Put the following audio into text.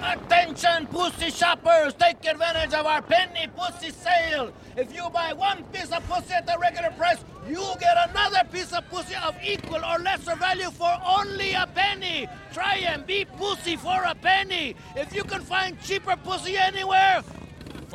Attention, pussy shoppers! Take advantage of our penny pussy sale! If you buy one piece of pussy at the regular price, you get another piece of pussy of equal or lesser value for only a penny! Try and be pussy for a penny! If you can find cheaper pussy anywhere,